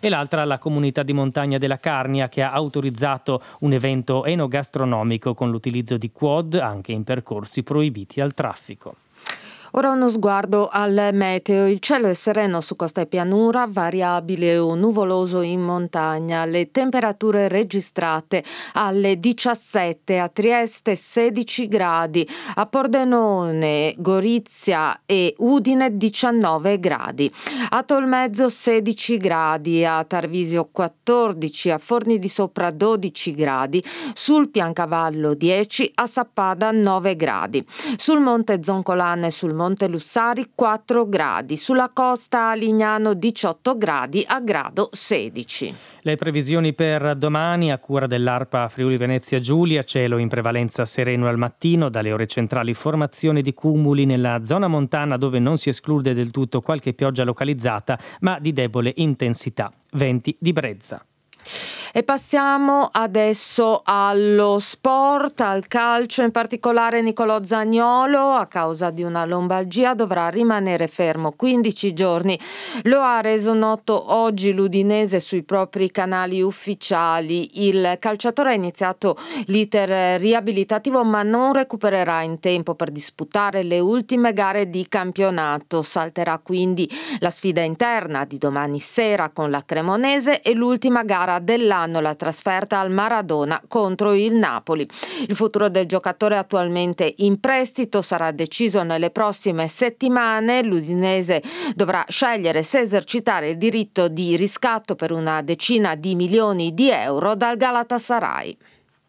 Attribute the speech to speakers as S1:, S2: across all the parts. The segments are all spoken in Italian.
S1: e l'altra la comunità di montagna della Carnia, che ha autorizzato un evento enogastronomico con l'utilizzo di quad anche in percorsi proibiti al traffico.
S2: Ora uno sguardo al meteo. Il cielo è sereno su costa e pianura, variabile o nuvoloso in montagna. Le temperature registrate alle 17, a Trieste 16 gradi, a Pordenone, Gorizia e Udine 19 gradi, a Tolmezzo 16 gradi, a Tarvisio 14, a Forni di Sopra 12 gradi, sul Piancavallo 10, a Sappada 9 gradi, sul Monte Zoncolane e sul Monte Lussari 4 gradi, sulla costa a Lignano 18 gradi, a Grado 16.
S1: Le previsioni per domani a cura dell'ARPA Friuli Venezia Giulia: cielo in prevalenza sereno al mattino, dalle ore centrali formazione di cumuli nella zona montana dove non si esclude del tutto qualche pioggia localizzata ma di debole intensità, venti di brezza.
S2: E passiamo adesso allo sport, al calcio, in particolare Nicolò Zaniolo a causa di una lombalgia dovrà rimanere fermo 15 giorni. Lo ha reso noto oggi l'Udinese sui propri canali ufficiali. Il calciatore ha iniziato l'iter riabilitativo ma non recupererà in tempo per disputare le ultime gare di campionato. Salterà quindi la sfida interna di domani sera con la Cremonese e l'ultima gara dell'anno, la trasferta al Maradona contro il Napoli. Il futuro del giocatore attualmente in prestito sarà deciso nelle prossime settimane. L'Udinese dovrà scegliere se esercitare il diritto di riscatto per una decina di milioni di euro dal Galatasaray.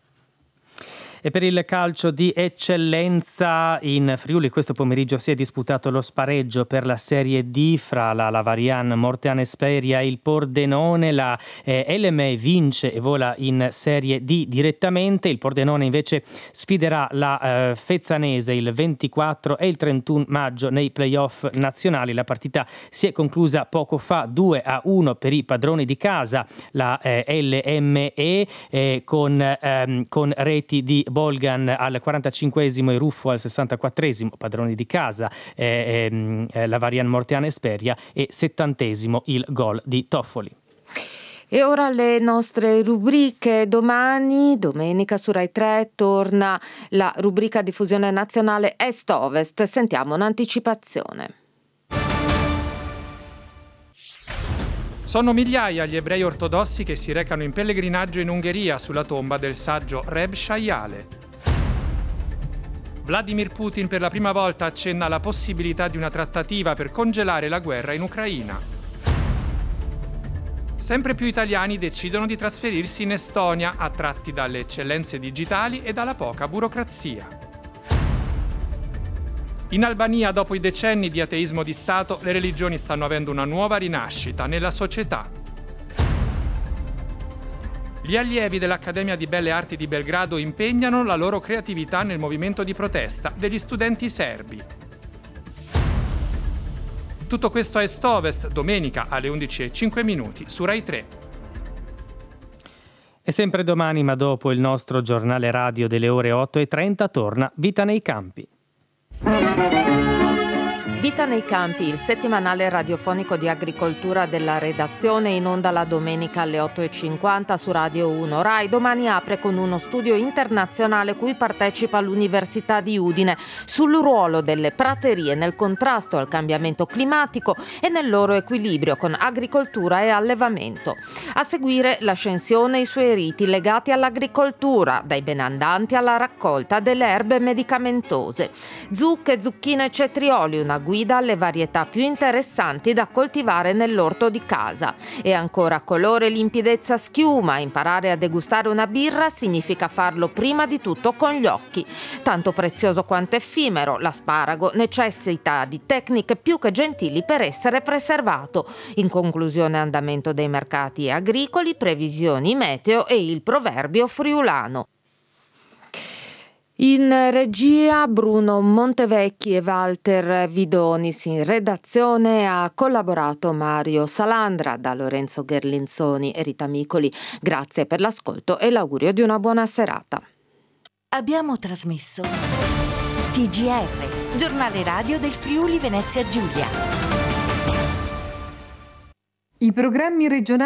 S1: E per il calcio di eccellenza in Friuli questo pomeriggio si è disputato lo spareggio per la Serie D fra la Lavarian Morteana Esperia e il Pordenone. La LME vince e vola in Serie D direttamente. Il Pordenone invece sfiderà la Fezzanese il 24 e il 31 maggio nei playoff nazionali. La partita si è conclusa poco fa 2-1 per i padroni di casa, la LME, con reti di Bolgan al 45esimo e Ruffo al 64esimo, padroni di casa, la Varian Morteana Esperia, e 70esimo il gol di Toffoli.
S2: E ora le nostre rubriche. Domani, domenica, su Rai 3 torna la rubrica diffusione nazionale Est-Ovest. Sentiamo un'anticipazione.
S3: Sono migliaia gli ebrei ortodossi che si recano in pellegrinaggio in Ungheria sulla tomba del saggio Reb Shayale. Vladimir Putin per la prima volta accenna alla possibilità di una trattativa per congelare la guerra in Ucraina. Sempre più italiani decidono di trasferirsi in Estonia, attratti dalle eccellenze digitali e dalla poca burocrazia. In Albania, dopo i decenni di ateismo di Stato, le religioni stanno avendo una nuova rinascita nella società. Gli allievi dell'Accademia di Belle Arti di Belgrado impegnano la loro creatività nel movimento di protesta degli studenti serbi. Tutto questo a Est-Ovest, domenica alle 11:05 su Rai 3.
S1: E sempre domani, ma dopo il nostro giornale radio delle ore 8:30, torna Vita nei campi.
S2: Vita nei campi, il settimanale radiofonico di agricoltura della redazione, in onda la domenica alle 8:50 su Radio 1 Rai. Domani apre con uno studio internazionale cui partecipa l'Università di Udine sul ruolo delle praterie nel contrasto al cambiamento climatico e nel loro equilibrio con agricoltura e allevamento. A seguire l'ascensione e i suoi riti legati all'agricoltura, dai benandanti alla raccolta delle erbe medicamentose. Zucche, zucchine e cetrioli, una guida alle varietà più interessanti da coltivare nell'orto di casa. E ancora colore, limpidezza, schiuma. Imparare a degustare una birra significa farlo prima di tutto con gli occhi. Tanto prezioso quanto effimero, l'asparago necessita di tecniche più che gentili per essere preservato. In conclusione, andamento dei mercati agricoli, previsioni meteo e il proverbio friulano. In regia Bruno Montevecchi e Walter Vidonis, in redazione ha collaborato Mario Salandra. Da Lorenzo Gherlinzoni e Rita Micoli, grazie per l'ascolto e l'augurio di una buona serata.
S4: Abbiamo trasmesso TGR, giornale radio del Friuli Venezia Giulia.
S5: I programmi regionali